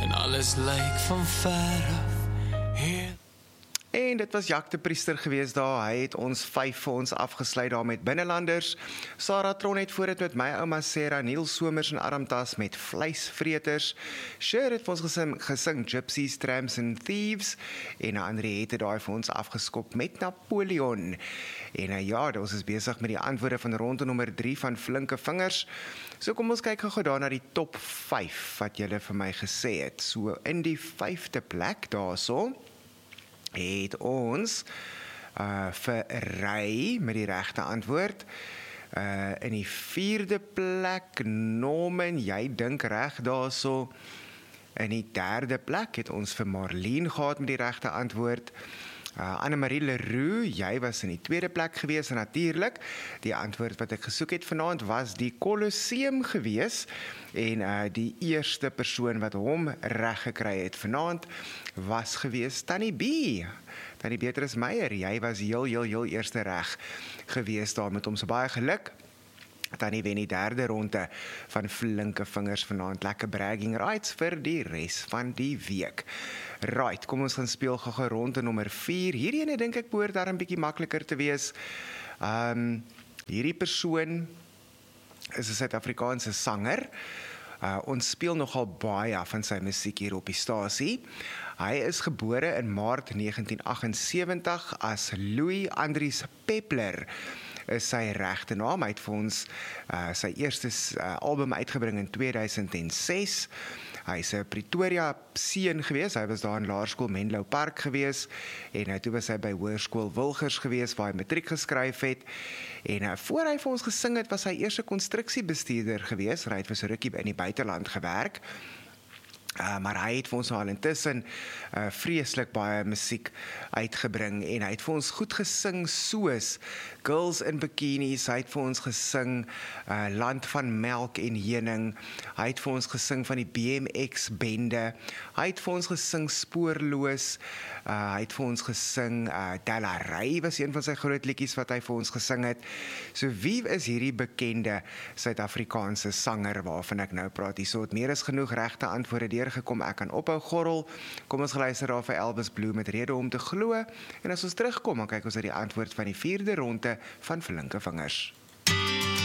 en alles lyk van ver af hier. En dit was Jack de Priester gewees daar, hy het ons 5 vir ons afgesluit daar met Binnelanders. Sarah Tron het voor dit met my ouma Sarah, Niels Somers en Aramtas met Vleisvreters. Cher het vir ons gesing Gypsies, Tramps and Thieves. En Andrie het daar vir ons afgeskop met Napoleon. En ja, ons is besig met die antwoorde van ronde nommer 3 van Flinke Vingers. So kom ons kyk gou daar na die top 5 wat julle vir my gesê het. So in die 5de plek daarso het ons vir Ry met die regte antwoord. In die 4de plek, Norman, jy dink reg daarso. In die 3de plek het ons vir Marlene gehad met die regte antwoord. Annemarie Leroux, jy was in die 2de plek gewees en natuurlik, die antwoord wat ek gesoek het vanaand was die Colosseum gewees en die eerste persoon wat hom reg gekry het vanaand was gewees Tannie B. Tannie Beatrice Meyer, jy was heel eerste reg gewees daar met hom, so baie geluk. Tannie wen die 3de ronde van Flinke Vingers vanaand. Lekker bragging rights vir die res van die week. Right, kom ons gaan speel gou ronde nommer 4. Hierdie ene dink ek behoort daar 'n bietjie makliker te wees. Hierdie persoon is 'n Suid-Afrikaanse sanger. Ons speel nogal baie van sy musiek hier op die stasie. Hy is gebore in Maart 1978 as Louis Andries Peppler. Is sy regte naam. Hy het vir ons sy eerste album uitgebring in 2006. Hy is 'n Pretoria seun gewees. Hy was daar in Laerskool Menlo Park gewees en toe was hy by Hoërskool Wilgers gewees waar hy matriek geskryf het. En voor hy vir ons gesing het, was hy eers 'n konstruksiebestuurder gewees. Hy het vir so rukkie in die buiteland gewerk. Maar hy het vir ons al intussen vreeslik baie musiek uitgebring en hy het vir ons goed gesing soos Girls in Bikinis, hy het vir ons gesing Land van Melk en Heuning, hy het vir ons gesing van die BMX bende, hy het vir ons gesing Spoorloos, hy het vir ons gesing Delarey was een van sy groot liedjies wat hy vir ons gesing het. So wie is hierdie bekende Suid-Afrikaanse sanger waarvan ek nou praat? Hier het meer as genoeg regte antwoorde deurgekom, ek kan ophou gorrel. Kom ons geluister daar vir Elvis Blue met Rede om te glo en as ons terugkom, dan kyk ons na die antwoord van die 4de ronde van Flinke Vingers.